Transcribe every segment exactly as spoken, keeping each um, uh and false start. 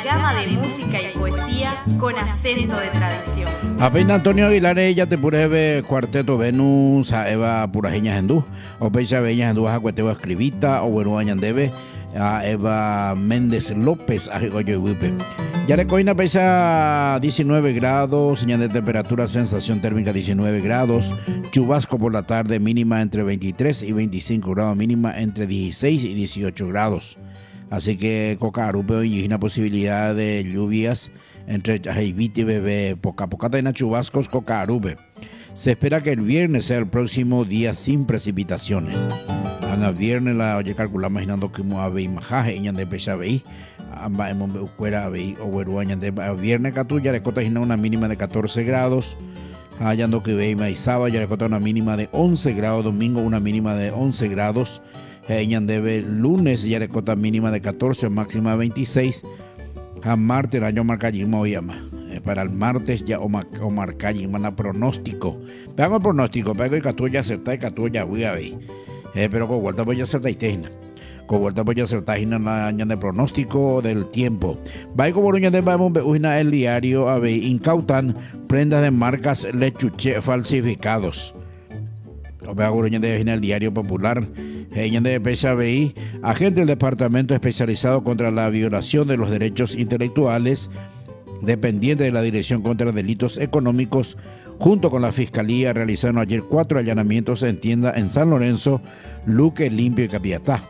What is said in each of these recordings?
gama de música y poesía con acento de tradición. Apenas Antonio Aguilar, ella te purebe cuarteto Venus, a Eva Purajeña Hendú, o Pecha Beña Hendú, a Cueteo Escribita, o bueno, Añandebe, a Eva Méndez López, a Goyo Wipe. Ya le coina Pecha diecinueve grados, señal de temperatura, sensación térmica diecinueve grados, chubasco por la tarde, mínima entre veintitrés y veinticinco grados, mínima entre dieciséis y dieciocho grados. Así que Cocarupe y una posibilidad de lluvias entre Jaiviti y Bebé, poca poca taina chubascos Cocarupe. Se espera que el viernes sea el próximo día sin precipitaciones. El viernes la oye calculamos imaginando que mo ave imajaje y de pecha veí amba hemos cuera veí o veruaña de viernes catuya le cota una mínima de catorce grados. Hallando que veí maizaba ya le cota una mínima de once grados, domingo una mínima de once grados. Debe lunes ya le cota mínima de catorce, máxima de veintiséis. A martes el año marca yima hoy ama. Eh, para el martes ya o, ma, o marca yima pronóstico. Pego el pronóstico, pego y catuya acerta y catuya voy a ver. Eh, pero con vuelta voy a acertar y tejna. Con vuelta voy a acertar y la año de pronóstico del tiempo. Va con Boruña de Bamón Beujina el diario a ver incautan prendas de marcas lechuche falsificados. O vea Boruña de el diario popular. De P S B I, agente del Departamento Especializado contra la Violación de los Derechos Intelectuales, dependiente de la Dirección contra Delitos Económicos, junto con la Fiscalía, realizaron ayer cuatro allanamientos en tiendas en San Lorenzo, Luque, Limpio y Capiatá.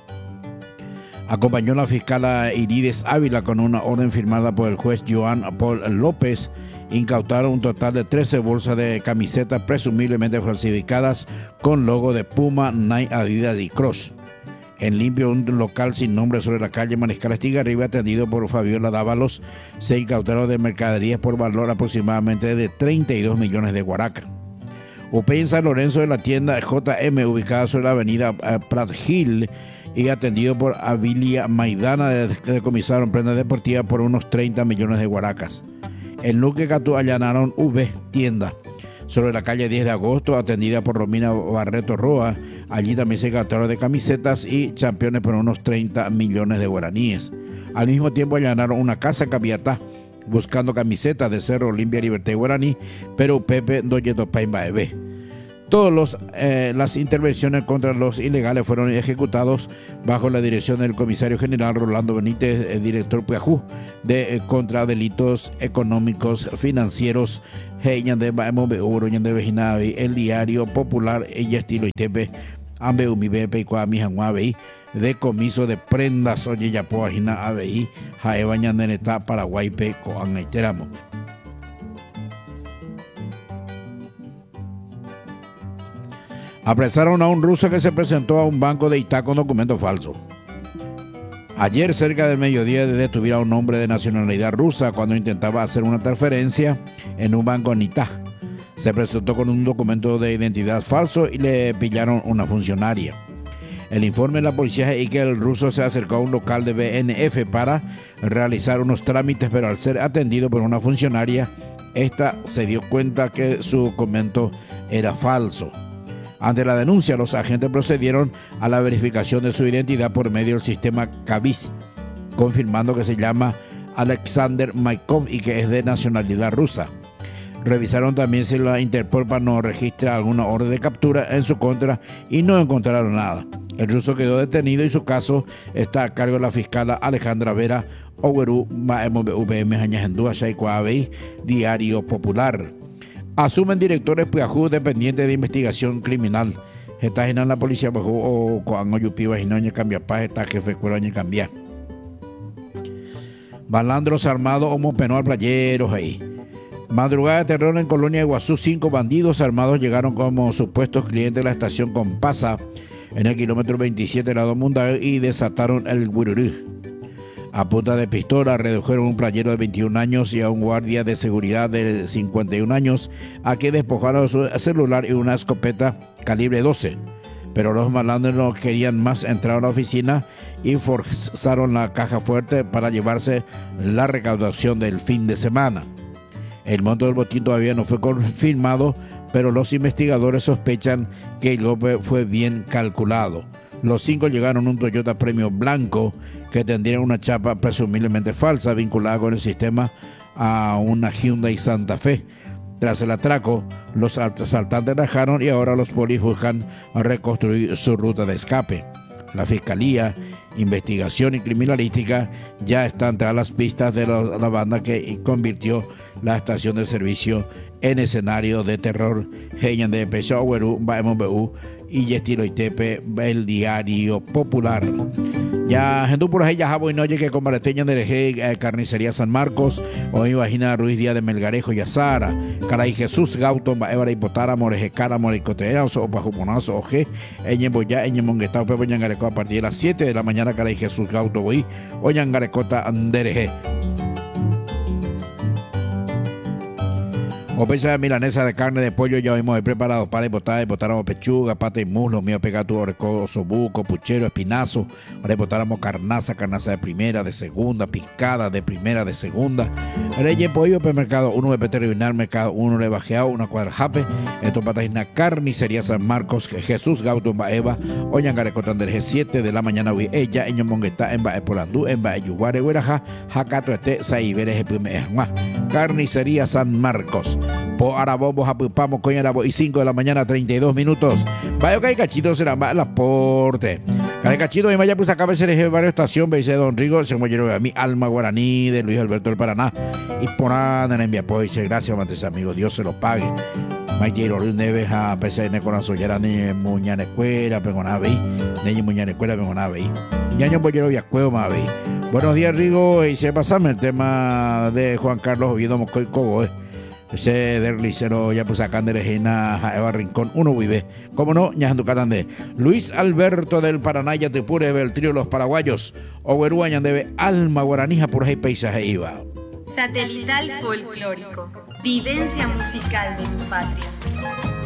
Acompañó la fiscala Irides Ávila con una orden firmada por el juez Joan Paul López. Incautaron un total de trece bolsas de camisetas presumiblemente falsificadas con logo de Puma, Nike, Adidas y Cross. En Limpio, un local sin nombre sobre la calle Mariscal Estigarribia, atendido por Fabiola Dávalos, se incautaron de mercaderías por valor aproximadamente de treinta y dos millones de guaracas. U P en San Lorenzo, de la tienda J M, ubicada sobre la avenida Prat Hill, y atendido por Avilia Maidana, decomisaron prendas deportivas por unos treinta millones de guaracas. En Luque Catú allanaron V, tienda, sobre la calle diez de agosto, atendida por Romina Barreto Roa. Allí también se incautaron de camisetas y championes por unos treinta millones de guaraníes. Al mismo tiempo allanaron una casa Capiatá, buscando camisetas de Cerro Olimpia, Libertad y Guaraní, pero Pepe Doyeto Paimba Ebe. Todas eh, las intervenciones contra los ilegales fueron ejecutados bajo la dirección del comisario general Rolando Benítez, el director Piajú, de eh, contra delitos económicos financieros. El diario popular, ella estilo y tepe, ambe umibepe y cuami janguabe, decomiso de prendas, oye ya poajina abeí, jaeva ñandeneta paraguaype coangaiteramo. Apresaron a un ruso que se presentó a un banco de Itá con documento falso. Ayer, cerca del mediodía, detuvieron a un hombre de nacionalidad rusa cuando intentaba hacer una transferencia en un banco en Itá. Se presentó con un documento de identidad falso y le pillaron una funcionaria. El informe de la policía es que el ruso se acercó a un local de B N F para realizar unos trámites, pero al ser atendido por una funcionaria, esta se dio cuenta que su documento era falso. Ante la denuncia, los agentes procedieron a la verificación de su identidad por medio del sistema CABIS, confirmando que se llama Alexander Maikov y que es de nacionalidad rusa. Revisaron también si la Interpol no registra alguna orden de captura en su contra y no encontraron nada. El ruso quedó detenido y su caso está a cargo de la fiscala Alejandra Vera Oweru Diario Popular. Asumen directores Piajú, dependiente de investigación criminal. Está en la policía bajo o con Oyupiva y no cambia paz, está jefe cuero cambia. Malandros armados homo penal playeros ahí. Madrugada de terror en Colonia de Iguazú, cinco bandidos armados llegaron como supuestos clientes de la estación Compasa en el kilómetro veintisiete lado Mundial y desataron el guirurú. A punta de pistola redujeron un playero de veintiún años y a un guardia de seguridad de cincuenta y un años, a quien despojaron su celular y una escopeta calibre doce. Pero los malandros no querían más, entrar a la oficina y forzaron la caja fuerte para llevarse la recaudación del fin de semana. El monto del botín todavía no fue confirmado, pero los investigadores sospechan que el golpe fue bien calculado. Los cinco llegaron en un Toyota Premio blanco que tendrían una chapa presumiblemente falsa vinculada con el sistema a una Hyundai Santa Fe. Tras el atraco, los asaltantes rajaron y ahora los polis buscan reconstruir su ruta de escape. La Fiscalía, Investigación y Criminalística ya están tras las pistas de la, la banda que convirtió la estación de servicio en escenario de terror. Heñan de Pesao, Guerú, Baemon B U y Estilo Itepe, el Diario Popular. Ya, gente por ahí, ya jabo y noche que con Barateña de Leje, Carnicería San Marcos, hoy imagina Ruiz Díaz de Melgarejo y Azara, Caray Jesús Gauton, Baebara y Potara, Morejecara, Morecotea, o Pajuponazo, Oje, Eñemboya, Eñemonguetao, Pepe Ñangareco a partir de las siete de la mañana, Caray Jesús Gauto, Boí, o Ñangarecota Andereje. O pecha de milanesa de carne de pollo ya hemos preparado para botar, botáramos pechuga, pata y muslo, mío pegatu, oreco, sobuco, puchero, espinazo, ahora botáramos carnaza, carnaza de primera, de segunda, picada de primera, de segunda, rey pollo, supermercado, uno de veterinario, mercado, uno de bajeado, una cuadra jape, esto patajina carnicería San Marcos, Jesús Gauto, Baeva, Oñangarecotander G siete de la mañana, ella, en Mongueta, en Bae Polandú, en Bae Yuguare, Hueraja, Jacato, este, Saibere, Jepime, Carnicería San Marcos. Po Arabombo, Japupamo, Coñarabo y cinco de la mañana, treinta y dos minutos. Vaya que hay cachito, será más el aporte. Hay cachito, y vaya pues acá a ser varios estación, dice Don Rigo, se me a mi alma guaraní de Luis Alberto del Paraná. Y por nada en envía, pues gracias, mantes amigo, Dios se lo pague. Maite Lorín debe a pesar de con la sollera ni muñanecuera, pengonave, ni muñanecuera, pengonave. Ya yo voy a ir a cueva, mabe. Buenos días, Rigo, y se pasame el tema de Juan Carlos Oviedo Moscoy Cobo, eh. Ese del licero ya pues acá de Regina Eva Rincón uno vive, como no, ñajando catande. Luis Alberto del Paraná ya te pure el trío Los Paraguayos, Oberuañan debe alma guaranija por ahí paisaje iba. Satelital folclórico, vivencia musical de mi patria.